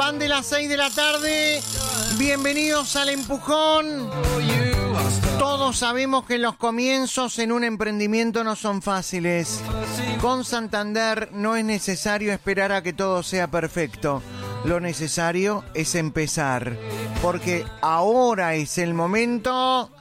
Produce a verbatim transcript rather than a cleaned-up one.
Van de las seis de la tarde. Bienvenidos al Empujón. Todos sabemos que los comienzos en un emprendimiento no son fáciles. Con Santander no es necesario esperar a que todo sea perfecto. Lo necesario es empezar, porque ahora es el momento